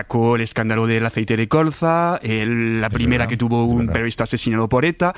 sacó el escándalo del aceite de colza, la primera que tuvo un periodista asesinado por ETA.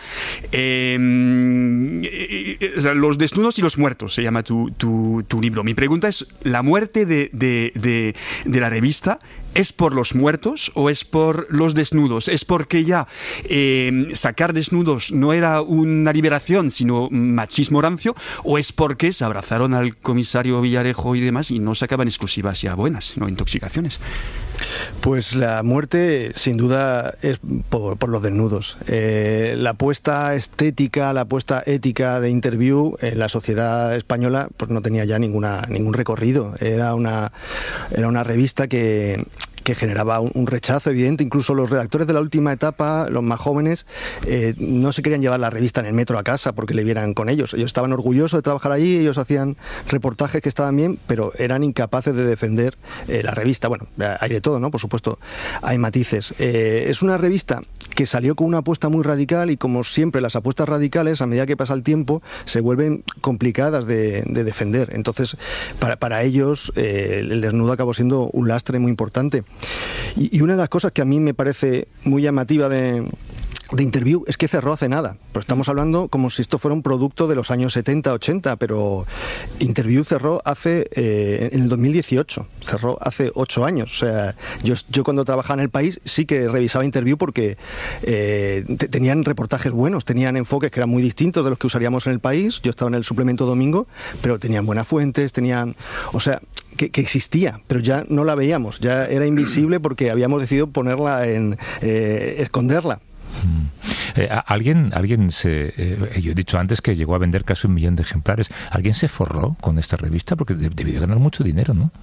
O sea, Los desnudos y los muertos se llama tu libro. Mi pregunta es, ¿la muerte de la revista es por los muertos o es por los desnudos? ¿Es porque ya sacar desnudos no era una liberación, sino machismo rancio? ¿O es porque se abrazaron al comisario Villarejo y demás y no sacaban exclusivas ya buenas, sino intoxicaciones? Pues la muerte, sin duda, es por los desnudos. La apuesta estética, la apuesta ética de Interview en la sociedad española, pues no tenía ya ningún recorrido. Era una revista que generaba un rechazo evidente. Incluso los redactores de la última etapa, los más jóvenes, no se querían llevar la revista en el metro a casa porque le vieran con ellos. Ellos estaban orgullosos de trabajar allí, ellos hacían reportajes que estaban bien, pero eran incapaces de defender la revista. Bueno, hay de todo, ¿no? Por supuesto, hay matices. Es una revista que salió con una apuesta muy radical y, como siempre, las apuestas radicales, a medida que pasa el tiempo, se vuelven complicadas de defender. Entonces, para ellos, el desnudo acabó siendo un lastre muy importante. Y una de las cosas que a mí me parece muy llamativa de Interview es que cerró hace nada. Pues estamos hablando como si esto fuera un producto de los años 70, 80, pero Interview cerró en el 2018, cerró hace 8 años. O sea, yo cuando trabajaba en El País sí que revisaba Interview porque tenían reportajes buenos, tenían enfoques que eran muy distintos de los que usaríamos en El País. Yo estaba en el suplemento domingo, pero tenían buenas fuentes, o sea, que existía, pero ya no la veíamos, ya era invisible porque habíamos decidido ponerla esconderla. Alguien yo he dicho antes que llegó a vender casi 1 millón de ejemplares. ¿Alguien se forró con esta revista? Porque debió ganar mucho dinero, ¿no?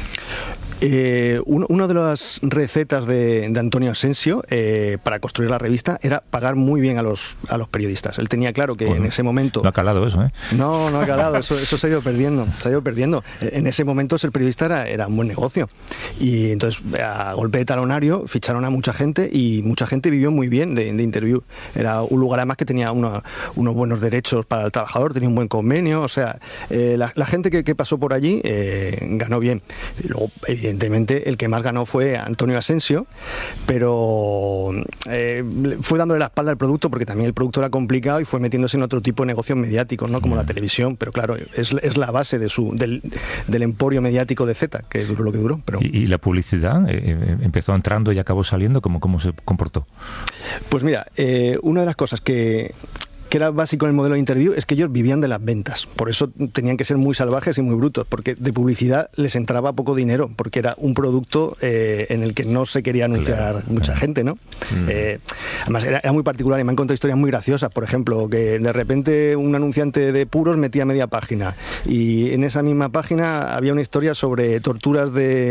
Una de las recetas de Antonio Asensio para construir la revista era pagar muy bien a los periodistas. Él tenía claro que en ese momento... No ha calado eso, ¿eh? No ha calado, eso se ha ido perdiendo. En ese momento ser periodista era un buen negocio. Y entonces, a golpe de talonario, ficharon a mucha gente y mucha gente vivió muy bien de Interview. Era un lugar además que tenía unos buenos derechos para el trabajador, tenía un buen convenio, o sea, la gente que pasó por allí ganó bien. Y luego, evidentemente, el que más ganó fue Antonio Asensio, pero fue dándole la espalda al producto porque también el producto era complicado y fue metiéndose en otro tipo de negocios mediáticos, ¿no? Como la televisión, pero claro, es la base del emporio mediático de Z, que duró lo que duró. Pero... ¿Y la publicidad empezó entrando y acabó saliendo? ¿Cómo se comportó? Pues mira, una de las cosas que era básico en el modelo de Interview es que ellos vivían de las ventas. Por eso tenían que ser muy salvajes y muy brutos, porque de publicidad les entraba poco dinero, porque era un producto en el que no se quería anunciar mucha gente, ¿no? Además, era muy particular y me han contado historias muy graciosas. Por ejemplo, que de repente un anunciante de puros metía media página y en esa misma página había una historia sobre torturas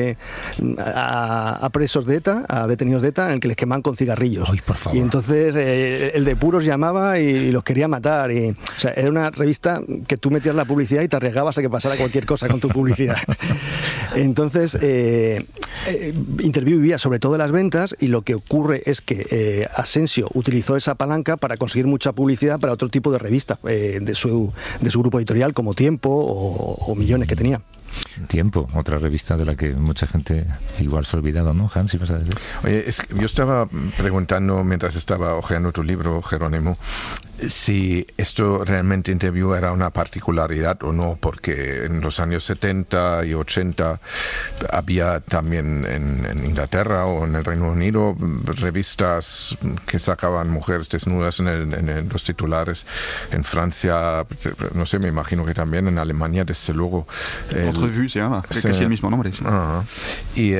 a presos de ETA, a detenidos de ETA, en el que les quemaban con cigarrillos. Ay, por favor. Y entonces el de puros llamaba y los quería matar. O sea, era una revista que tú metías la publicidad y te arriesgabas a que pasara cualquier cosa con tu publicidad. Entonces, Interview vivía sobre todo de las ventas y lo que ocurre es que Asensio utilizó esa palanca para conseguir mucha publicidad para otro tipo de revistas de su grupo editorial, como Tiempo o Millones que tenía. Tiempo, otra revista de la que mucha gente igual se ha olvidado, ¿no, Hans? ¿Sí vas a decir? Oye, yo estaba preguntando mientras estaba hojeando tu libro, Jerónimo, si esto realmente Interview era una particularidad o no, porque en los años 70 y 80 había también en Inglaterra o en el Reino Unido revistas que sacaban mujeres desnudas en los titulares. En Francia, no sé, me imagino que también en Alemania, desde luego. Revue se llama, creo que es el mismo nombre. Sí. Y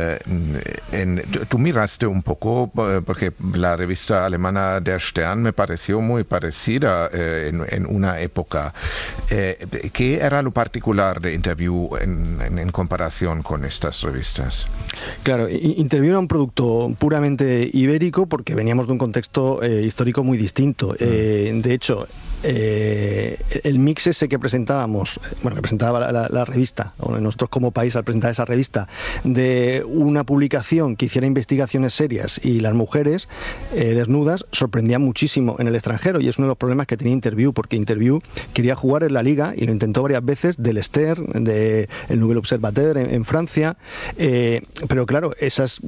tú miraste un poco, porque la revista alemana Der Stern me pareció muy parecida en una época. ¿Qué era lo particular de Interview en comparación con estas revistas? Claro, Interview era un producto puramente ibérico porque veníamos de un contexto histórico muy distinto. De hecho, el mix ese que presentábamos, bueno, que presentaba la revista, o nosotros como país al presentar esa revista, de una publicación que hiciera investigaciones serias y las mujeres desnudas, sorprendía muchísimo en el extranjero, y es uno de los problemas que tenía Interview, porque Interview quería jugar en la liga y lo intentó varias veces, del Esther, del Nouvel Observateur en Francia, pero claro, esas